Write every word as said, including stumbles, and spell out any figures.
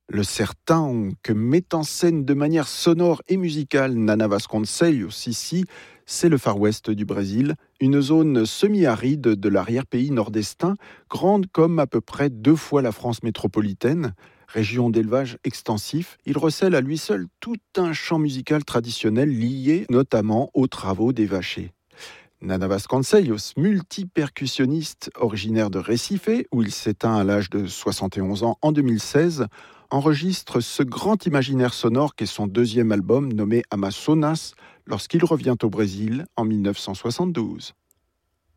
Le certain que met en scène de manière sonore et musicale Nana Vasconcelos ici, c'est le Far West du Brésil, une zone semi-aride de l'arrière-pays nord-estin, grande comme à peu près deux fois la France métropolitaine. Région d'élevage extensif, il recèle à lui seul tout un champ musical traditionnel lié notamment aux travaux des vachers. Nana Vasconcelos, multi-percussionniste originaire de Recife, où il s'éteint à l'âge de soixante et onze ans en deux mille seize, enregistre ce grand imaginaire sonore qu'est son deuxième album nommé Amazonas lorsqu'il revient au Brésil en mille neuf cent soixante-douze.